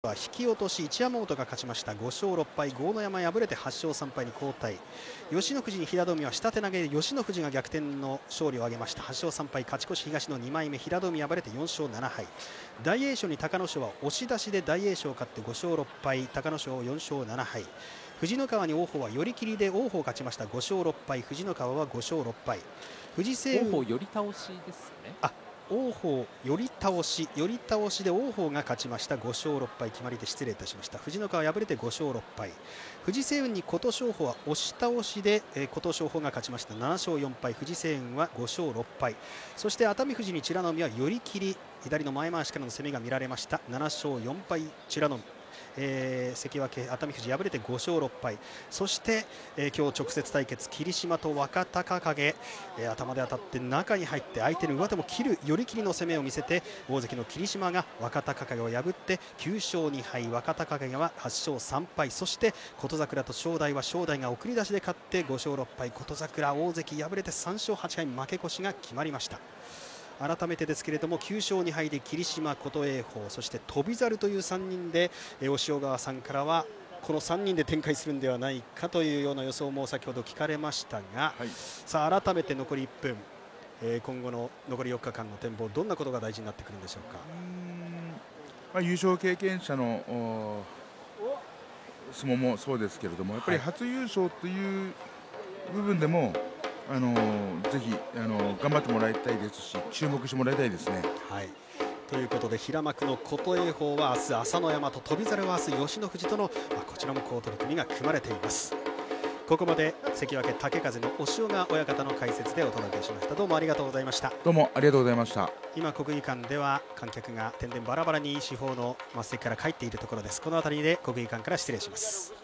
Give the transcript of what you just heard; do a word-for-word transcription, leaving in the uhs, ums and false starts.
は引き落とし一山本が勝ちました。ご勝ろっ敗、豪ノ山敗れてはち勝さん敗に後退。吉野富士に平戸海は下手投げで吉野富士が逆転の勝利を挙げました。はち勝さん敗、勝ち越し東のに枚目、平戸海敗れてよん勝なな敗。大栄翔に隆の勝は押し出しで大栄翔勝ってご勝ろっ敗、隆の勝よん勝なな敗。藤ノ川に王鵬は寄り切りで王鵬勝ちました。ご勝ろっ敗、藤ノ川はご勝ろっ敗。藤青雲、 王鵬寄り倒しですね。 あ王鵬寄り倒し寄り倒しで王鵬が勝ちました。ご勝ろっ敗、決まりで失礼いたしました。藤ノ川敗れてご勝ろっ敗。藤青雲に琴勝峰は押し倒しで、えー、琴勝峰が勝ちました。なな勝よん敗、藤青雲はご勝ろっ敗。そして熱海富士に美ノ海は寄り切り左の前回しからの攻めが見られました。なな勝よん敗美ノ海、えー、関脇熱海富士敗れてご勝ろっ敗。そして、えー、今日直接対決霧島と若隆景、えー、頭で当たって中に入って相手の上手も切る寄り切りの攻めを見せて、大関の霧島が若隆景を破ってきゅう勝に敗、若隆景ははち勝さん敗。そして琴櫻と正代は正代が送り出しで勝ってご勝ろっ敗、琴櫻大関敗れてさん勝はち敗、負け越しが決まりました。改めてですけれどもきゅう勝に敗で霧島、琴恵峰、そして翔猿というさんにんで、えー、塩川さんからはこのさんにんで展開するんではないかというような予想も先ほど聞かれましたが、はい、さあ改めて残りいっぷん、えー、今後の残りよっかかんの展望、どんなことが大事になってくるんでしょうか。 うーん、まあ、優勝経験者の相撲もそうですけれども、やっぱり初優勝という部分でも、あのー、ぜひ、あのー、頑張ってもらいたいですし、注目してもらいたいですね。 はい、ということで平幕の琴恵峰は明日朝乃山と、翔猿は明日吉野富士との、まあ、こちらも好取組が組まれています。ここまで関脇竹風の押尾川親方の解説でお届けしました。どうもありがとうございました。 どうもありがとうございました。 今国技館では観客が天然バラバラに四方の末席から帰っているところです。この辺りで国技館から失礼します。